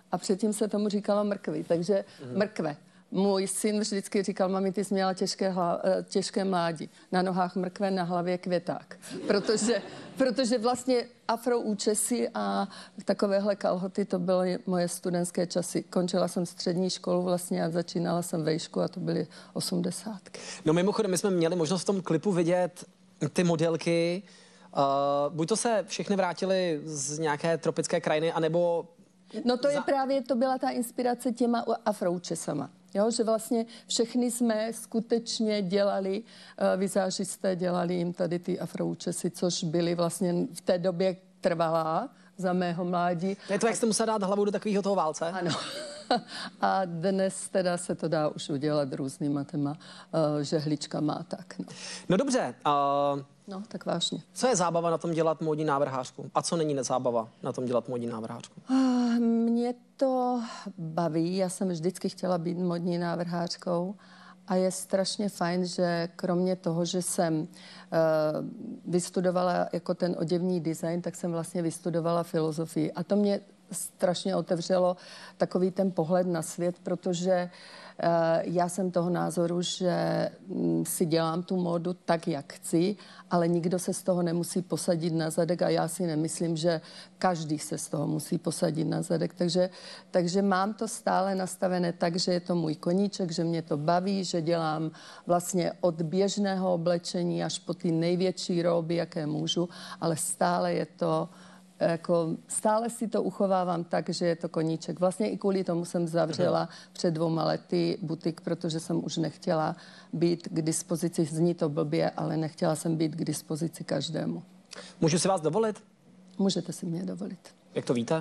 a předtím se tomu říkalo mrkvy, takže mrkve. Můj syn vždycky říkal, mami, ty jsi měla těžké mládí. Na nohách mrkve, na hlavě květák. Protože vlastně afroúčesy a takovéhle kalhoty, to byly moje studentské časy. Končila jsem střední školu vlastně a začínala jsem vejšku a to byly 80. No mimochodem, my jsme měli možnost v tom klipu vidět ty modelky. Buď to se všechny vrátily z nějaké tropické krajiny, anebo... No to je právě, to byla ta inspirace těma afroučesama. Jo, že vlastně všechny jsme skutečně dělali, vizážisté dělali jim tady ty afroučesy, což byly vlastně v té době trvalá za mého mládí. To je to, jak jste musela dát hlavu do takového toho válce? Ano. A dnes teda se to dá už udělat různýma těma žehličkama a tak. No dobře. No, tak vážně. Co je zábava na tom dělat módní návrhářku? A co není nezábava na tom dělat módní návrhářku? Mě to baví. Já jsem vždycky chtěla být módní návrhářkou a je strašně fajn, že kromě toho, že jsem vystudovala jako ten oděvní design, tak jsem vlastně vystudovala filozofii. A to mě strašně otevřelo takový ten pohled na svět, protože já jsem toho názoru, že si dělám tu módu tak, jak chci, ale nikdo se z toho nemusí posadit na zadek a já si nemyslím, že každý se z toho musí posadit na zadek. Takže mám to stále nastavené tak, že je to můj koníček, že mě to baví, že dělám vlastně od běžného oblečení až po ty největší róby, jaké můžu, ale stále je to stále si to uchovávám tak, že je to koníček. Vlastně i kvůli tomu jsem zavřela před 2 lety butik, protože jsem už nechtěla být k dispozici, zní to blbě, ale nechtěla jsem být k dispozici každému. Můžu si vás dovolit? Můžete si mě dovolit. Jak to víte?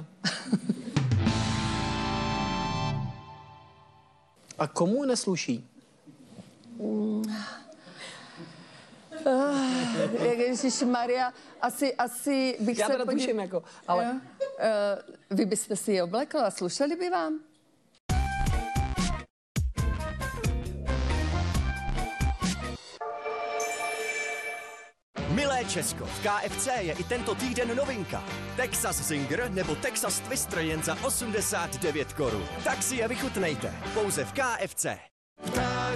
A komu nesluší? Ježišmarja, asi bych Já se... teda tuším, jako, ale... Vy byste si ji oblekla, slušeli by vám? Milé Česko, v KFC je i tento týden novinka. Texas Zinger nebo Texas Twister jen za 89 korun. Tak si je vychutnejte, pouze v KFC.